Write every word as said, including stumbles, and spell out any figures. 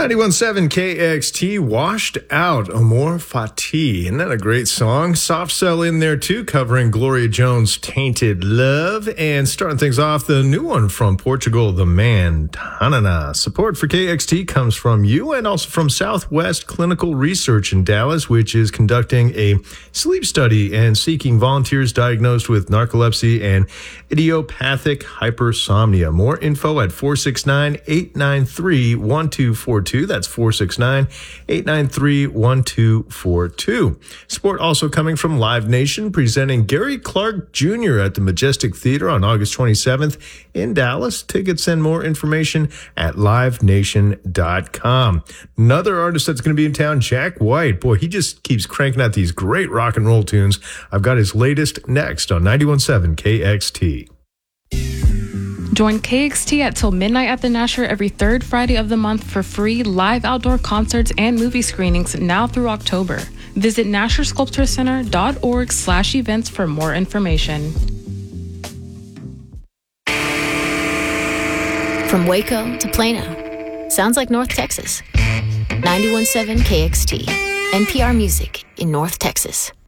ninety-one point seven K X T, Washed Out, Amor Fati. Isn't that a great song? Soft Cell in there too, covering Gloria Jones' Tainted Love. And starting things off, the new one from Portugal, The Man, Tanana. Support for K X T comes from you and also from Southwest Clinical Research in Dallas, which is conducting a sleep study and seeking volunteers diagnosed with narcolepsy and idiopathic hypersomnia. More info at four six nine, eight nine three, one two four two. That's four six nine, eight nine three, one two four two. Support also coming from Live Nation, presenting Gary Clark Junior at the Majestic Theater on August twenty-seventh in Dallas. Tickets and more information at live nation dot com. Another artist that's going to be in town, Jack White. Boy, he just keeps cranking out these great rock and roll tunes. I've got his latest next on ninety-one point seven K X T. Join K X T at Till Midnight at the Nasher every third Friday of the month for free live outdoor concerts and movie screenings now through October. Visit nasher sculpture center dot org slash events for more information. From Waco to Plano, sounds like North Texas. ninety-one point seven K X T, N P R Music in North Texas.